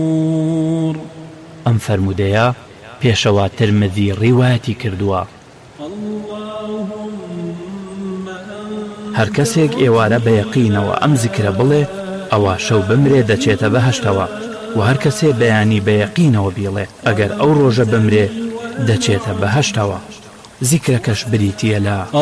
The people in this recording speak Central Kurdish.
ئەم فەرمودەیە پێشەوە ترمذی ڕیوایەتی کردووە. هەر کەسێک ئێوارە بە یەقینەوە ئەم زیکرە بڵێ ئەوە شەو بمرێ دەچێتە بەهەشتەوە، و هەر کەسێ بەیانی بە یەقینەوە بیڵێ ئەگەر ئەو ڕۆژە بمرێ دەچێتە بەهەشتەوە. زیکرەکەش بریتیە لە